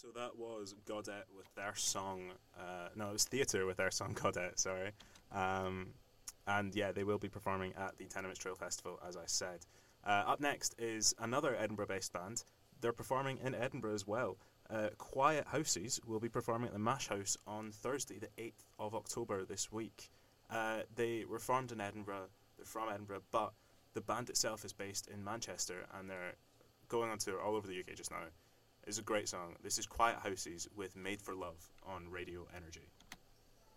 So that was Godette with their song. No, it was Theatre with their song Godette. Sorry, um, and yeah, they will be performing at the Tenements Trail Festival, as I said. Up next is another Edinburgh-based band. They're performing in Edinburgh as well. Quiet Houses will be performing at the Mash House on Thursday, the 8th of October this week. They were formed in Edinburgh. They're from Edinburgh, but the band itself is based in Manchester, and they're going on tour all over the UK just now. It's a great song. This is Quiet Houses with Made for Love on Radio Energy.